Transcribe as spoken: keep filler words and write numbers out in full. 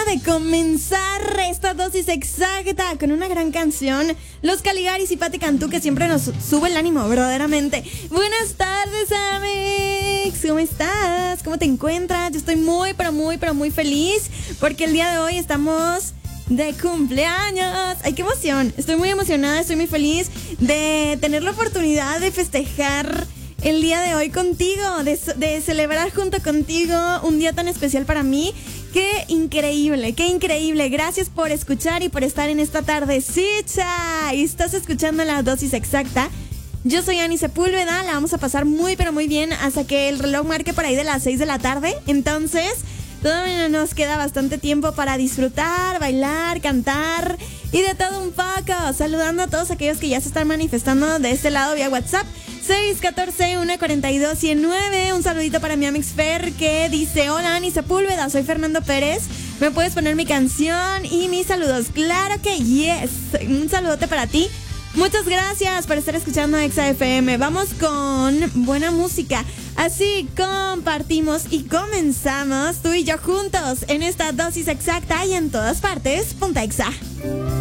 de comenzar esta dosis exacta con una gran canción. Los Caligaris y Pati Cantú, que siempre nos sube el ánimo, verdaderamente. Buenas tardes, Amix. ¿Cómo estás? ¿Cómo te encuentras? Yo estoy muy, pero muy, pero muy feliz porque el día de hoy estamos de cumpleaños. ¡Ay, qué emoción! Estoy muy emocionada, estoy muy feliz de tener la oportunidad de festejar el día de hoy contigo, de, de celebrar junto contigo un día tan especial para mí. ¡Qué increíble, qué increíble! Gracias por escuchar y por estar en esta tardecita. Y estás escuchando La Dosis Exacta. Yo soy Ani Sepúlveda, la vamos a pasar muy pero muy bien hasta que el reloj marque por ahí de las seis de la tarde. Entonces, todavía nos queda bastante tiempo para disfrutar, bailar, cantar y de todo un poco. Saludando a todos aquellos que ya se están manifestando de este lado vía WhatsApp. seis uno cuatro, uno cuatro dos, uno cero nueve. Un saludito para mi Amix Fer, que dice: hola Ani Sepúlveda, soy Fernando Pérez. ¿Me puedes poner mi canción y mis saludos? Claro que yes. Un saludote para ti. Muchas gracias por estar escuchando Exa F M. Vamos con buena música. Así compartimos y comenzamos tú y yo juntos en esta dosis exacta y en todas partes. Punta Exa.